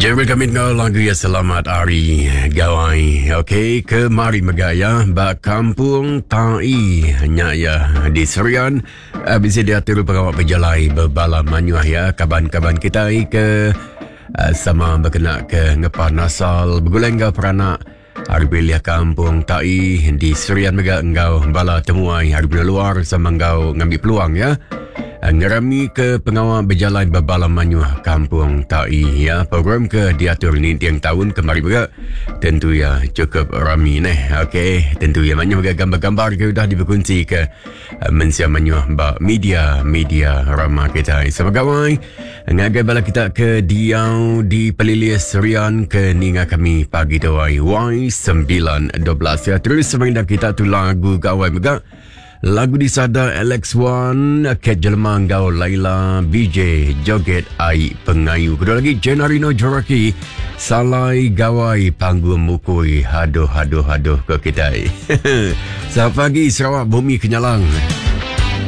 Jadi kami dengar lagu ya selamat hari gawai. Okey, ke mari megaya bak kampung Tai nya ya di Serian. Bisa diatur pengawal pejalai berbala manyuah ya kaban-kaban kita ke sama berkena ke ngepan asal bergulengga peranak hari pilih kampung Tai di Serian mega engkau bala temuai hari luar sama engkau ngambil peluang ya. Ngerami ke pengawal berjalan berbala manyuah kampung Tai ya. Program ke diatur ni tiang tahun kemari juga. Tentu ya cukup rami neh. Okey, tentu ya manyuah gambar-gambar ke dah diberkunci ke mensia manyuah media ramah kita. Sebagai ngagai bala kita ke diau di Pelilis Serian ke ninga kami pagi tawai Y912 ya. Terus sebenarnya kita tu lagu gawai juga. Lagu disada LX1, Kat Jelmang Gau Laila, BJ, Joget Ai Pengayu. Kedua lagi Jenarino Joraki, Salai Gawai Panggung Mukui, haduh ke kita. Selamat pagi Sarawak Bumi Kenyalang.